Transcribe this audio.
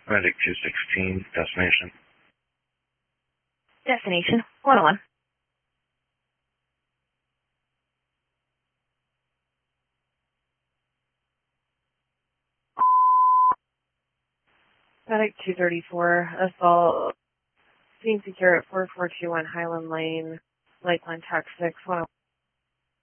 Medic 216, destination. Destination 101. Medic 234, assault, scene secure at 4421 Highland Lane, Lakeland, Tax 6, 101.